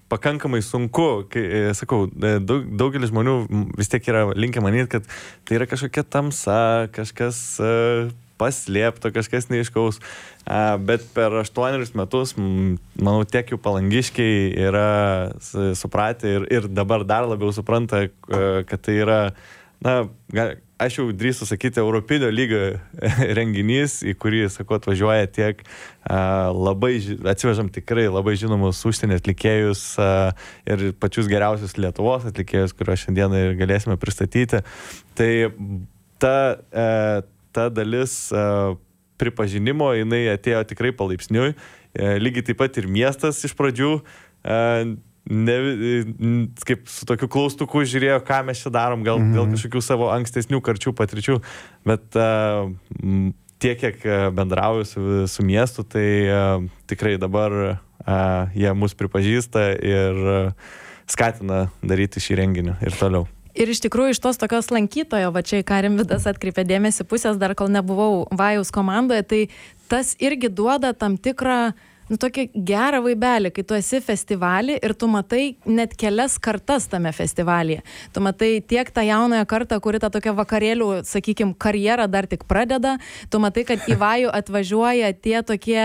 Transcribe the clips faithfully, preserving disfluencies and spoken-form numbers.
pakankamai sunku, kai, sakau, daug, daugelis žmonių vis tiek yra linkę manyti, kad tai yra kažkokia tamsa, kažkas paslėpto, kažkas neaiškaus, bet per aštuonerius metus, manau, tiek jų palangiškiai yra supratę ir, ir dabar dar labiau supranta, kad tai yra, na, aš jau drįstu sakyti, europinio lygio renginys, į kurį, sakau, atvažiuoja tiek a, labai, atsivežam tikrai labai žinomus užsienio atlikėjus a, ir pačius geriausius Lietuvos atlikėjus, kuriuos šiandieną ir galėsime pristatyti. Tai ta, a, ta dalis a, pripažinimo, jinai atėjo tikrai palaipsniui. A, lygiai taip pat ir miestas iš pradžių a, Ne, kaip su tokiu klaustuku žiūrėjo, ką mes čia darom, gal, mm-hmm. gal kažkokių savo ankstesnių karčių patirčių, bet uh, tiek, kiek bendrauju su, su miestu, tai uh, tikrai dabar uh, jie mus pripažįsta ir uh, skatina daryti šį renginį ir toliau. Ir iš tikrųjų iš tos tokios lankytojo, va čia ką Rimvydas atkreipė dėmesį pusės, dar kol nebuvau Vajaus komandoje, tai tas irgi duoda tam tikrą nu, tokį gerą vaibelį, kai tu esi festivalį ir tu matai net kelias kartas tame festivalyje. Tu matai tiek tą jaunąją kartą, kuri tą tokią vakarėlių, sakykime, karjerą dar tik pradeda. Tu matai, kad į Vajų atvažiuoja tie tokie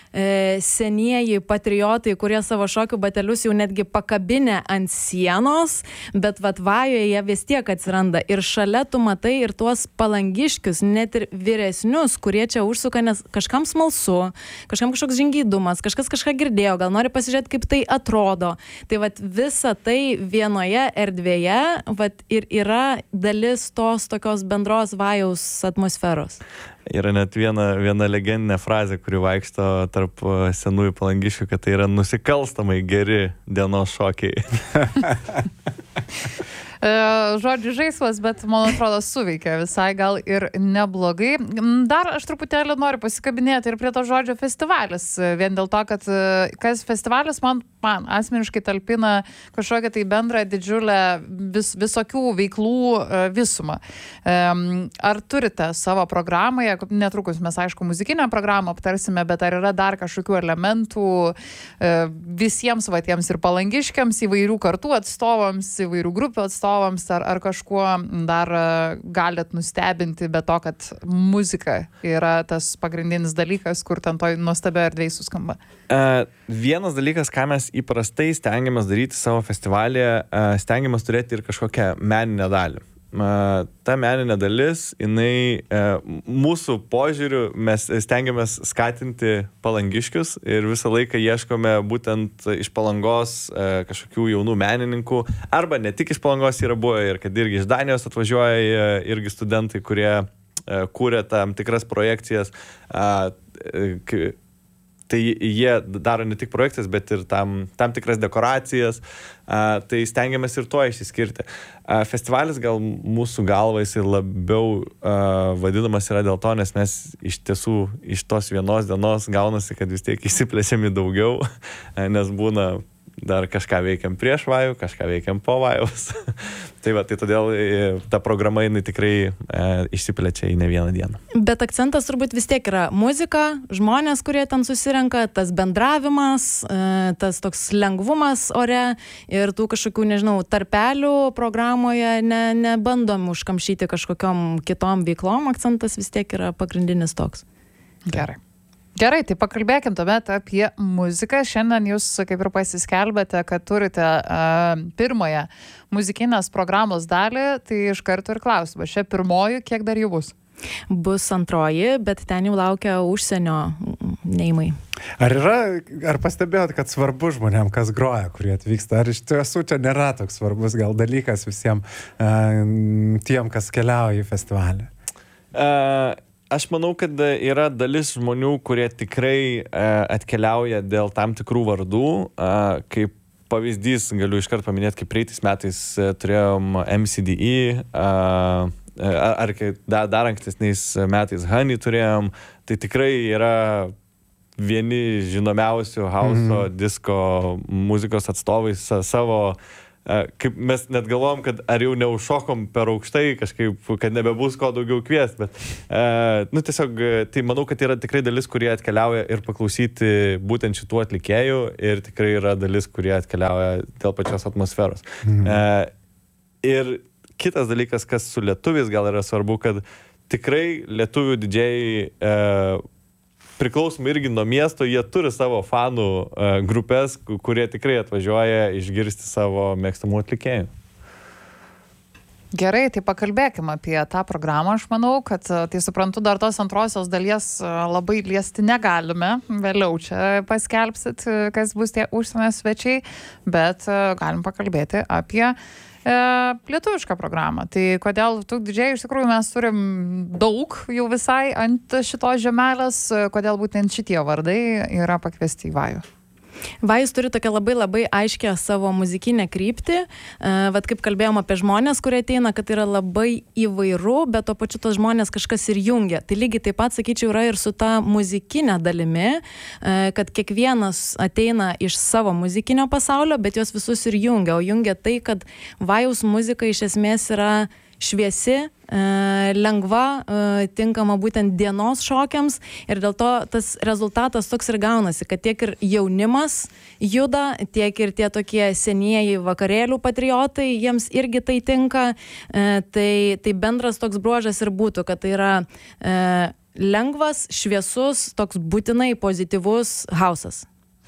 e, senieji patriotai, kurie savo šokių batelius jau netgi pakabinę ant sienos, bet vat Vajuje jie vis tiek atsiranda. Ir šalia tu matai ir tuos palangiškius, net ir vyresnius, kurie čia užsuka, nes kažkam smalsu, kažkam kažkoks žingeidumas, kažkas kažką girdėjo, gal nori pasižiūrėti, kaip tai atrodo. Tai vat visa tai vienoje erdvėje vat ir yra dalis tos tokios bendros Vajaus atmosferos. Yra net viena, viena legendinė frazė, kuri vaikšto tarp senųjų palangiškių, kad tai yra nusikalstamai geri dienos šokiai. Žodžių žaislas, bet man atrodo suveikia visai gal ir neblogai. Dar aš truputėlį noriu pasikabinėti ir prie to žodžio festivalis, vien dėl to, kad kas festivalis man, man asmeniškai talpina kažkokią tai bendrą didžiulę vis, visokių veiklų visumą. Ar turite savo programoje, netrukus mes aišku muzikinę programą aptarsime, bet ar yra dar kažkokių elementų visiems vatiems ir palangiškiams, įvairių kartų atstovams, įvairių grupių atstovams, Ar, ar kažkuo dar galit nustebinti, be to, kad muzika yra tas pagrindinis dalykas, kur ten toj nuostabioje erdvėje suskamba? Uh, vienas dalykas, ką mes įprastai stengiamės daryti savo festivalyje, uh, stengiamės turėti ir kažkokią meninę dalį. Uh, ta meninė dalis, jinai uh, mūsų požiūriu mes stengiamės skatinti palangiškius ir visą laiką ieškome būtent iš Palangos uh, kažkokių jaunų menininkų, arba ne tik iš Palangos yra buvę ir kad irgi iš Danijos atvažiuoja uh, irgi studentai, kurie uh, kūrė tam tikras projekcijas. Uh, k- Tai jie daro ne tik projekcijas, bet ir tam, tam tikras dekoracijas. A, tai stengiamės ir to išsiskirti. A, festivalis gal mūsų galva jis labiau a, vadinamas yra dėl to, nes mes iš tiesų iš tos vienos dienos gaunasi, kad vis tiek išsiplečiami daugiau, nes būna dar kažką veikiam prieš Vajų, kažką veikiam po Vajaus. Tai va, tai todėl ta programa jinai tikrai e, išsiplečia į ne vieną dieną. Bet akcentas turbūt vis tiek yra muzika, žmonės, kurie ten susirenka, tas bendravimas, e, tas toks lengvumas ore ir tų kažkokių, nežinau, tarpelių programoje ne, nebandom užkamšyti kažkokiom kitom veiklom, akcentas vis tiek yra pagrindinis toks. Gerai. Gerai, tai pakalbėkim tuomet apie muziką. Šiandien jūs kaip ir pasiskelbėte, kad turite uh, pirmąją muzikinės programos dalį, tai iš karto ir klausimas. Šia pirmoji, kiek dar jų bus? Bus antroji, bet ten jau laukia užsienio neimai. Ar yra, ar pastebėjot, kad svarbu žmonėm, kas groja, kurie atvyksta? Ar iš tiesų čia nėra toks svarbus gal dalykas visiems uh, tiem, kas keliauja į festivalį? Uh... Aš manau, kad yra dalis žmonių, kurie tikrai e, atkeliauja dėl tam tikrų vardų. E, kaip pavyzdys, galiu iškart paminėti, kaip praeitais metais e, turėjom M C D E, e, ar dar, dar ankstesniais metais Honey turėjom. Tai tikrai yra vieni žinomiausių hauso, mm. disko muzikos atstovai sa, savo kaip mes net galvom, kad ar jau neužšokom per aukštai kažkaip, kad nebebus ko daugiau kviest, bet nu tiesiog, tai manau, kad yra tikrai dalis, kurie atkeliauja ir paklausyti būtent šitų atlikėjų ir tikrai yra dalis, kurie atkeliauja dėl pačios atmosferos. Mhm. Ir kitas dalykas, kas su lietuviais gal yra svarbu, kad tikrai lietuvių didžėjai e, priklausomai irgi nuo miesto, jie turi savo fanų e, grupės, kurie tikrai atvažiuoja išgirsti savo mėgstamų atlikėjų. Gerai, tai pakalbėkime apie tą programą. Aš manau, kad tai suprantu, dar tos antrosios dalies labai liesti negalime. Vėliau čia paskelbsit, kas bus tie užsienio svečiai, bet galim pakalbėti apie lietuvišką programą. Tai kodėl tų didžiai iš tikrųjų mes turim daug jau visai ant šitos žemelės, kodėl būtent šitie vardai yra pakviesti į Vajų? Vajus turi tokią labai labai aiškę savo muzikinę kryptį. Vat kaip kalbėjom apie žmonės, kurie ateina, kad yra labai įvairu, bet to pačiu tos žmonės kažkas ir jungia. Tai lygiai taip pat, sakyčiau, yra ir su ta muzikinė dalimi, kad kiekvienas ateina iš savo muzikinio pasaulio, bet jos visus ir jungia. O jungia tai, kad Vajus muzika iš esmės yra šviesi, lengva, tinkama būtent dienos šokiams ir dėl to tas rezultatas toks ir gaunasi, kad tiek ir jaunimas juda, tiek ir tie tokie senieji vakarėlių patriotai, jiems irgi tai tinka, tai, tai bendras toks bruožas ir būtų, kad tai yra lengvas, šviesus, toks būtinai pozityvus hausas.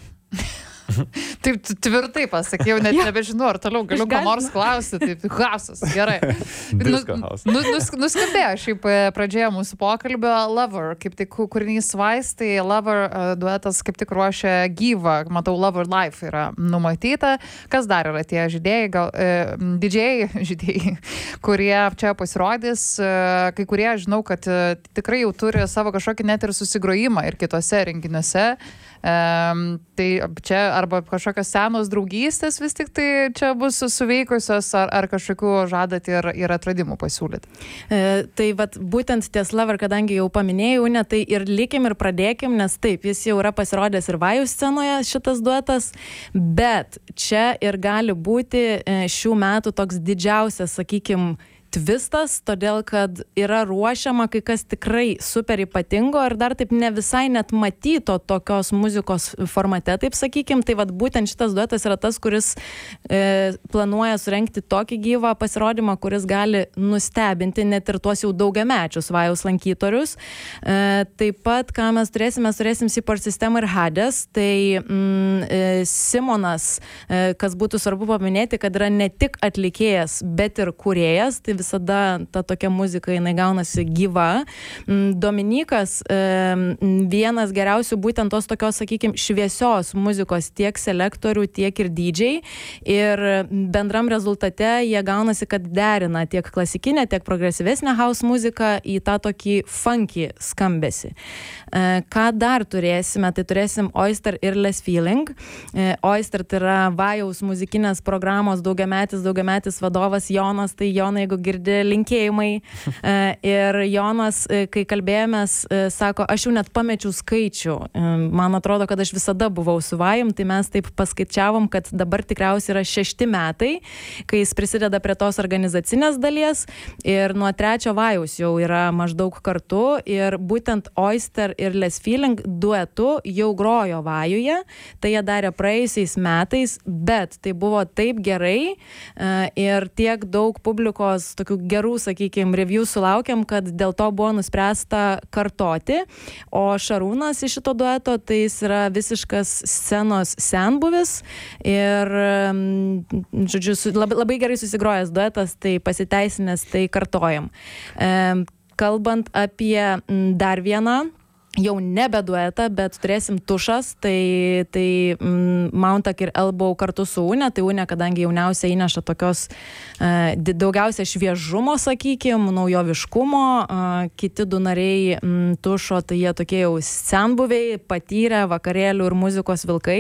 Taip tvirtai pasakiau, net ja. Nebežinau, ar toliau galiu ką nors klausyti. Taip, hausas, gerai. Disko hausas. Nu, nus, nuskambėjo šiaip pradžioje mūsų pokalbio Lover, kaip tik kūrinys Vaistai, Lover duetas kaip tik ruošia gyvą, matau, Lover Life yra numatyta. Kas dar yra tie žydėjai, gal, e, didžiai žydėjai, kurie čia pasirodys, e, kai kurie žinau, kad e, tikrai jau turi savo kažkokį net ir susigrojimą ir kitose renginiuose. Um, tai čia arba kažkokios senos draugystės vis tik tai čia bus suveikusios ar, ar kažkokių žadat ir, ir atradimų pasiūlyti? E, tai vat, būtent ties Lover, kadangi jau paminėjau, ne, tai ir likim ir pradėkim, nes taip, jis jau yra pasirodęs ir Vajų scenoje šitas duetas, bet čia ir gali būti šių metų toks didžiausias, sakykim, tvistas, todėl kad yra ruošiama kai kas tikrai super ypatingo ir dar taip ne visai net matyto tokios muzikos formate, taip sakykim. Tai vat būtent šitas duetas yra tas, kuris e, planuoja surengti tokį gyvą pasirodymą, kuris gali nustebinti net ir tuos jau daugiamečius Vajaus lankytojus. E, taip pat, ką mes turėsim, mes turėsim Support System ir Hades. Tai mm, e, Simonas, e, kas būtų svarbu paminėti, kad yra ne tik atlikėjas, bet ir kūrėjas. Tai visada ta tokia muzika, jinai gaunasi gyva. Dominikas, vienas geriausių būtent tos tokios, sakykime, šviesios muzikos tiek selektorių, tiek ir D J. Ir bendram rezultate jie gaunasi, kad derina tiek klasikinę, tiek progresyvesnę house muziką į tą tokį funky skambesį. Ką dar turėsime? Tai turėsim Oyster ir Les Feeling. Oyster tai yra Vajaus muzikinės programos daugiametis, daugiametis vadovas Jonas. Tai Jonai, jeigu girdi, linkėjimai. Ir Jonas, kai kalbėjomės, sako, aš jau net pamečiau skaičių. Man atrodo, kad aš visada buvau su Vajum, tai mes taip paskaičiavom, kad dabar tikriausiai yra šešti metai, kai jis prisideda prie tos organizacinės dalies. Ir nuo trečio Vajaus jau yra maždaug kartu. Ir būtent Oyster ir Les Feeling duetu jau grojo Vajuje. Tai jie darė praėjusiais metais, bet tai buvo taip gerai ir tiek daug publikos tokių gerų, sakykime, review sulaukėm, kad dėl to buvo nuspręsta kartoti. O Šarūnas iš šito dueto, tai jis yra visiškas scenos senbuvis ir, žodžiu, labai, labai gerai susigrojęs duetas, tai pasiteisinęs, tai kartojam. Kalbant apie dar vieną, jau nebe duetą, bet turėsim Tušas, tai, tai mm, Mountak ir Elbow kartu su Une, tai Une, kadangi jauniausia įneša tokios uh, daugiausia šviežumo, sakykime, naujoviškumo, uh, kiti du nariai mm, Tušo, tai jie tokie jau senbuviai, patyrę vakarėlių ir muzikos vilkai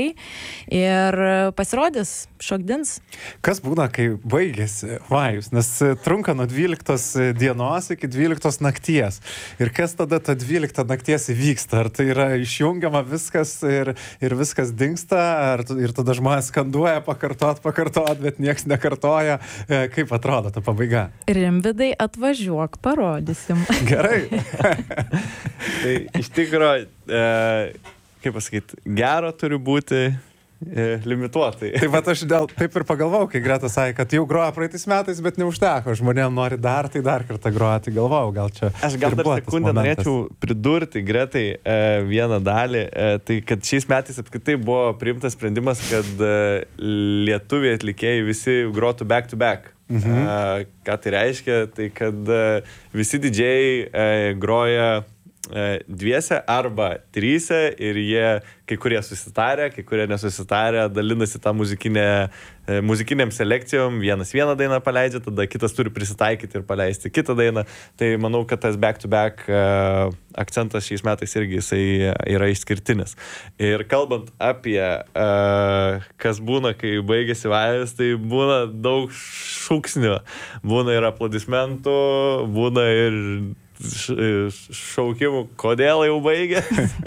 ir pasirodys, šokdins. Kas būna, kai baigėsi Vajus, nes trunka nuo dvyliktos dienos iki dvyliktos nakties ir kas tada tą dvyliktą nakties įvyksta? vyksta? Ar tai yra išjungiama viskas ir, ir viskas dingsta, ar, ir tada žmonės skanduoja pakartot, pakartot, bet nieks nekartoja. Kaip atrodo ta pabaiga? Rimvidai, atvažiuok, parodysim. Gerai. Tai iš tikrųjų, e, kaip pasakyti, gero turi būti e, limituotai. Tai va aš dėl, taip ir pagalvau, kai Greta sakė, kad jau groja praeitais metais, bet neužteko. Žmonėm nori dar, tai dar kartą groja, tai galvau, gal čia... Aš gal dar sekundę norėčiau pridurti Gretai e, vieną dalį. E, tai kad šiais metais apskritai buvo priimtas sprendimas, kad e, lietuviai atlikėjai visi grotų back to back. Mhm. E, ką tai reiškia? Tai kad e, visi didžėjai e, groja dviese arba tryse ir jie, kai kurie susitarę, kai kurie nesusitarę, dalinasi tą muzikinę, muzikiniam selekcijom, vienas vieną dainą paleidžia, tada kitas turi prisitaikyti ir paleisti kitą dainą. Tai manau, kad tas back-to-back uh, akcentas šiais metais irgi jisai yra išskirtinis. Ir kalbant apie uh, kas būna, kai baigėsi vajus, tai būna daug šūksnių, būna ir aplodismentų, būna ir šaukimų, kodėl jau baigė.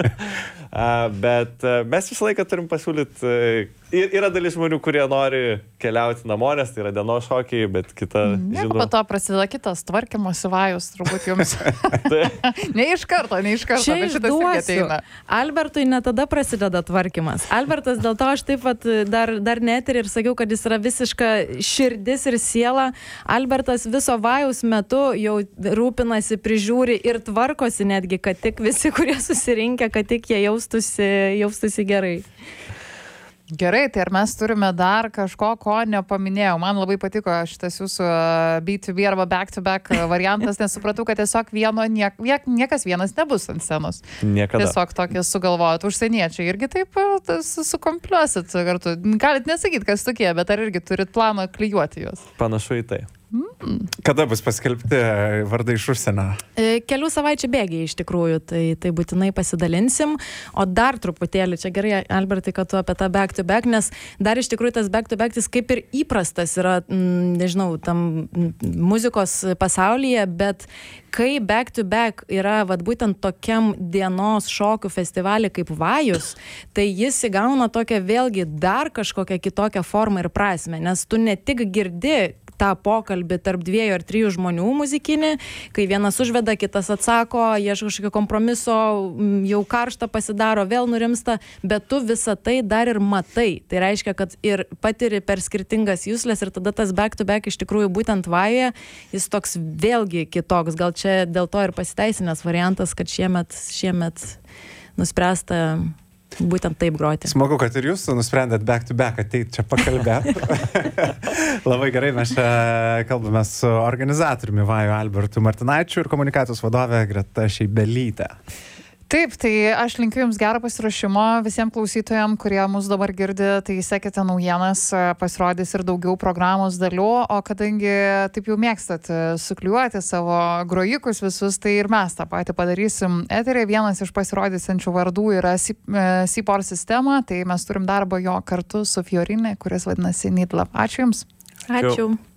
Bet mes visą laiką turim pasiūlyti. Yra dalis žmonių, kurie nori keliauti namo, nes tai yra dienos šokiai, bet kita... Nieko, po to prasideda kitas tvarkymosi vajus, turbūt jums. Ne iš karto, ne iš karto, bet šitas irgi ateina. Albertui ne tada prasideda tvarkymas. Albertas, dėl to aš taip pat dar, dar net ir sakiau, kad jis yra visiška širdis ir siela. Albertas viso vajaus metu jau rūpinasi, prižiūri ir tvarkosi netgi, kad tik visi, kurie susirinkę, kad tik jie jaustųsi, jaustųsi gerai. Gerai, tai ar mes turime dar kažko, ko nepaminėjau? Man labai patiko šitas jūsų B to B arba back-to-back variantas, nes supratau, kad tiesiog vieno, niek, niekas vienas nebus ant scenos. Niekada. Tiesiog tokį sugalvojot. Užsieniečiai irgi taip sukompliuosit kartu. Galit nesakyti, kas tokie, bet ar irgi turit planą klijuoti juos? Panašu į tai. Mm. Kada bus paskelbti vardai iš užsienio? Kelių savaičių bėgiai iš tikrųjų, tai, tai būtinai pasidalinsim. O dar truputėlį, čia gerai, Albertai, kad tu apie tą back to back, nes dar iš tikrųjų tas back to back jis kaip ir įprastas yra, nežinau, tam muzikos pasaulyje, bet kai back to back yra vat, būtent tokiam dienos šokių festivalį kaip Vajus, tai jis įgauna tokią vėlgi dar kažkokią kitokią formą ir prasmę, nes tu ne tik girdi tą pokalbį tarp dviejų ar trijų žmonių muzikinį, kai vienas užveda, kitas atsako, ieško kažkokio kompromiso, jau karšta pasidaro, vėl nurimsta, bet tu visą tai dar ir matai. Tai reiškia, kad ir patiri per skirtingas juslės ir tada tas back to back iš tikrųjų būtent Vajuje, jis toks vėlgi kitoks. Gal čia dėl to ir pasiteisinęs variantas, kad šiemet, šiemet nuspręsta būtent taip groti. Smagu, kad ir jūs nusprendėt back to back ateiti čia pakalbėti. Labai gerai, mes čia kalbame su organizatoriumi Vajų Albertu Martinaičiu ir komunikacijos vadovė Greta Šeibelytė. Taip, tai aš linkiu Jums gerą pasiruošimo visiems klausytojams, kurie mus dabar girdi, tai sekite naujienas, pasirodys ir daugiau programos dalių, o kadangi taip jau mėgstat sukliuoti savo grojikus visus, tai ir mes tą patį padarysim. Eterė vienas iš pasirodysiančių vardų yra Seaport sistema, tai mes turim darbą jo kartu su Fiorinė, kuris vadinasi Need Love. Ačiū Jums. Ačiū.